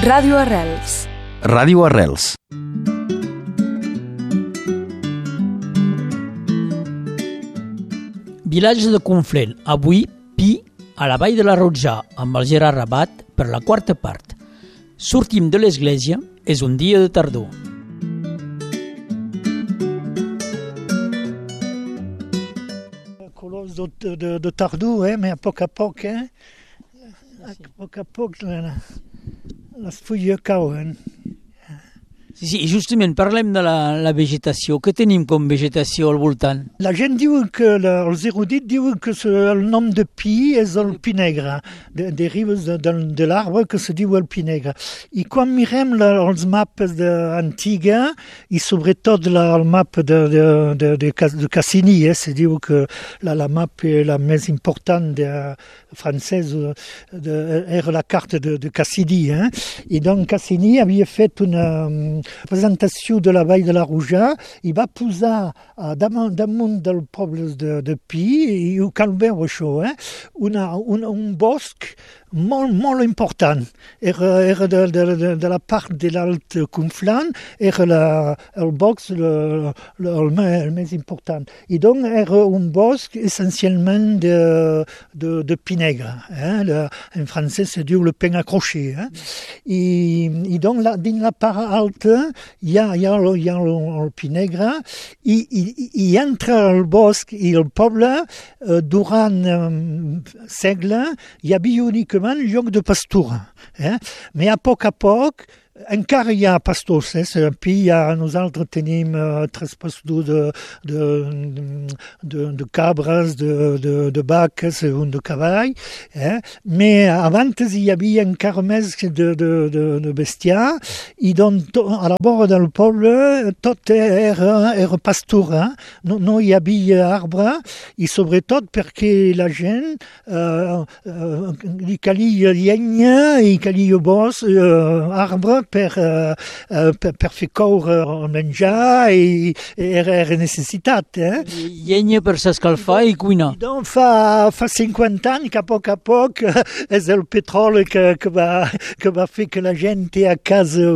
Ràdio Arrels. Ràdio Arrels. Vilatge de Conflent, avui Pi, a la Vall de la Rotjà, amb el Gerard Rabat, per la quarta part. Sortim de l'església, és un dia de tardor. Colors de tardor, mais a poc, les fulles cauen. Sí, justament parlem de la vegetació. Què tenim com vegetació al voltant? La gent diu que, els erudits diuen que el nom de pi és el pi negre, deriva de l'arbre que se diu el pi negre. I quan mirem els mapes antiga, i sobretot el mapa de Cassini, se diu que la mapa la més important francesa era la carta de Cassini. I donc Cassini havia fet una presentació de la Vall de la Rotjà i va posar damunt del poble de Pi, i ho cal veure això, un bosc molt important. Era de la part de l'Alt Conflent, era el bosc el més important. I donc era un bosc essencialment de pi negre. En francès se diu le pin accroché. I donc dins la part alta hi ha el pi negre, i entre el bosc i el poble durant segles hi havia únicament lloc de pastura. Mais a poc encara hi ha pastors. Nosaltres tenim 3 pastors de cabres, de vaques, un de cavall. Mais abans hi havia encara més de bestiar, i doncs a la vora del poble tot era pastura. No hi havia arbre, i sobretot perquè la gent li calia llenya i calia arbre per fer coure el menjar, i era necessitat. Llenya per s'escalfar i cuinar. Donc fa 50 anys que a poc és el petroli que va fer que la gent té a casa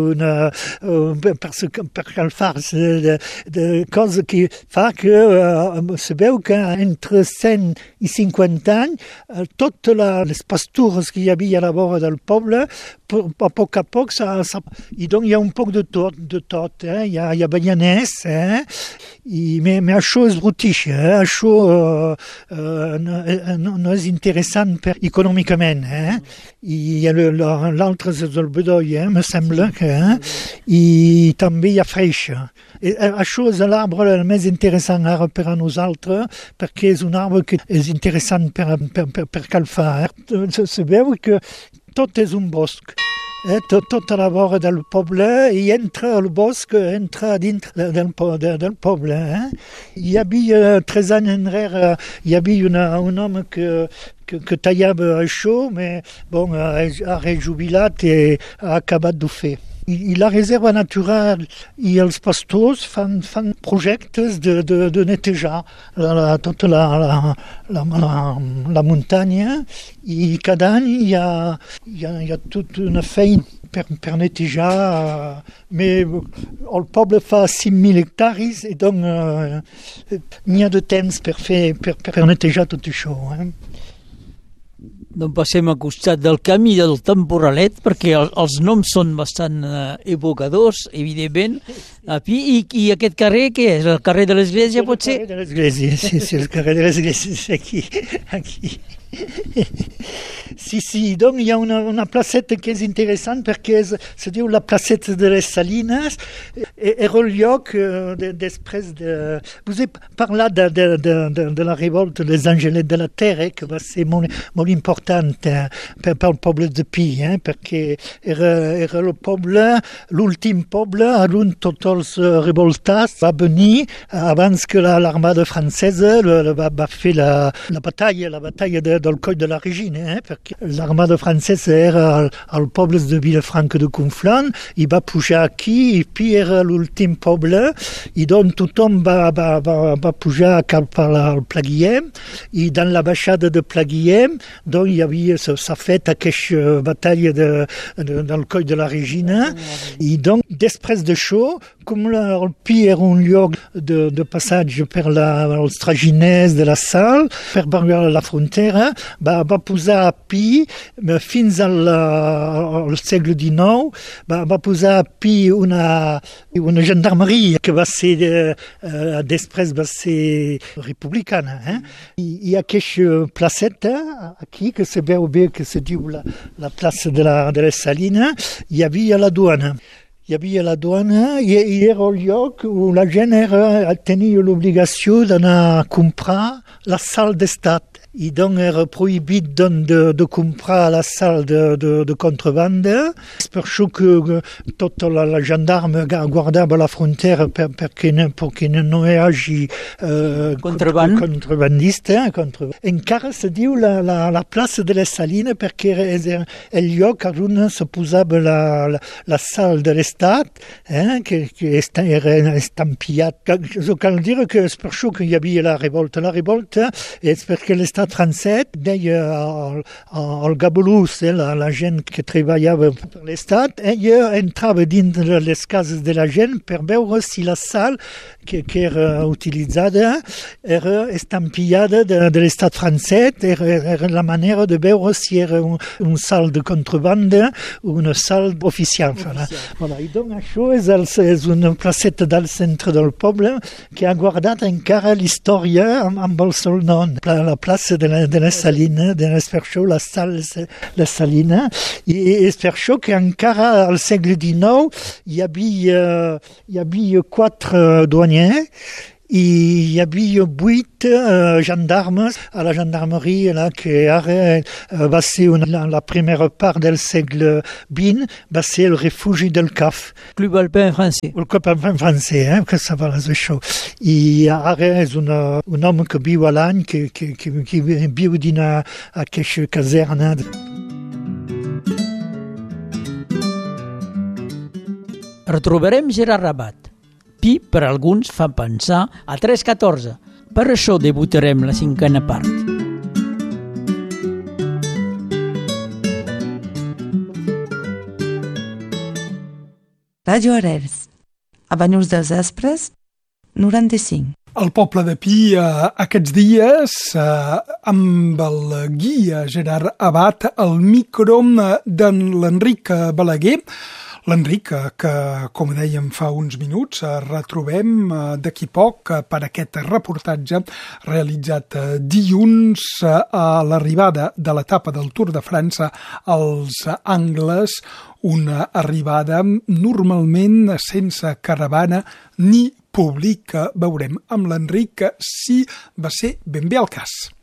per calfar-se, de cosa que fa que se veu que entre 100 i 50 anys totes les pastures que hi havia a la vora del poble, a poc i donc hi ha un poc de tot. Hi ha banyaners, mais això és brutiix. Això no és interessant econòmicament. I l'altre és el bedoll, me sembla, i també hi ha freixa. Això és l'arbre més interessant ara per a nosaltres, perquè és un arbre que és interessant per calfar. Se veu que tot és un bosc. Tot a la vora del poble, i entre el bosc, entra dins del poble. Hi havia 3 anys enrere, hi havia un home que tallava això, però ha jubilat i ha acabat d'ho fer. I la reserva natural i els pastors fan projectes de netejar tota la muntanya, i cada any hi ha tota una feina per netejar, mais el poble fa 5.000 hectares, i donc n'hi ha de temps per netejar tot això. Doncs passem al costat del camí del Temporalet, perquè els noms són bastant evocadors, evidentment. I aquest carrer, què és? El carrer de l'Església, pot ser? El carrer de l'Església, sí, el carrer de l'Església, és aquí. Sí, donc hi ha una placeta que és interessant, perquè se diu la placeta de les Salines. Era el lloc després de... Us he parlat de la revolta dels Angelets de la Terra, que va ser molt important pel poble de Pi, perquè era el poble, l'últim poble on tots els revoltats va venir abans que l'armada francesa va fer la batalla del coll de la Regina, perquè l'armada francesa era al poble de Vilafranca de Conflent, i va pujar aquí, i Pi era l'últim poble, i doncs tothom va pujar cap al Pla Guillem, i dans la baixada de Pla Guillem doncs s'ha fet aquesta batalla del Coll de la Regina, i doncs després d'això, com el Pi era un lloc de passatge per els traginers de la Sal, per barriar la frontera, va posar a Pi, fins al segle XIX, va posar a Pi una gendarmeria que va ser, després va ser republicana. I aquesta placeta, aquí, que se veu bé, que se diu la plaça de les Salines, hi havia la duana. Hi havia la duana i era el lloc on la gent tenia l'obligació d'anar a comprar la sal d'estat. I donc era prohibit de comprar la sal de contrabanda. És per això que tota la gendarme guardava la frontera perquè no hi hagi contrabandista. Encara se diu la plaça de les Salines perquè era el lloc on se posava la sal de l'estat, que era estampillat. Cal dir que és per això que hi havia la revolta. La revolta és perquè l'estat francès deia al gabolús, la gent que treballava per l'estat, ella entrava dins les cases de la gent per veure si la sal que era utilitzada era estampillada de l'estat francès, era la manera de veure si era un sal de contrabanda o una sal oficial. Voilà. I doncs això és una placeta del centre del poble que ha guardat encara l'història amb el seu nom. La plaça de les Salines, és per això la sal de Salines, i és per això que encara al segle XIX hi havia 4 douaniers i hi havia 8 gendarmes a la gendarmeria, que ara va ser la primera part del segle XX, va ser el refugi del CAF. Club Alpin Francès. El Club Alpin Francès, que ça va això. I ara és un home que viu a l'any, que viu dins aquesta caserna. Retrobarem Gerard Rabat. Pi, per alguns, fa pensar a 3.14. Per això debutarem la 5a part. Ràdio Arels, a Banyuls dels Aspres, 95. El poble de Pi aquests dies amb el guia Gerard Abad, el micro d'en l'Enric Balaguer. L'Enric, que, com dèiem fa uns minuts, retrobem d'aquí poc per aquest reportatge realitzat dilluns a l'arribada de l'etapa del Tour de França als Angles, una arribada normalment sense caravana ni públic. Veurem amb l'Enric si va ser ben bé el cas.